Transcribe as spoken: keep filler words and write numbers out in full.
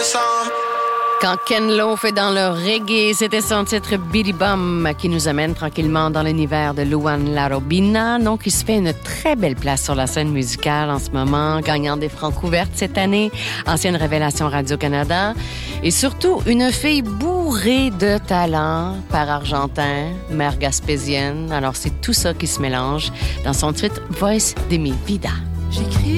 Quand Ken Lo fait dans le reggae, c'était son titre Bidi Bum qui nous amène tranquillement dans l'univers de Luan Larobina, donc il se fait une très belle place sur la scène musicale en ce moment, gagnant des francs couvertes cette année, ancienne révélation Radio-Canada et surtout une fille bourrée de talent, père argentin, mère gaspésienne, alors c'est tout ça qui se mélange dans son titre Voice de mi vida. J'écris